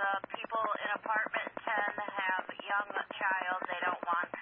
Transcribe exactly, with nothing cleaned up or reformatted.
people in apartment ten have young child. They don't want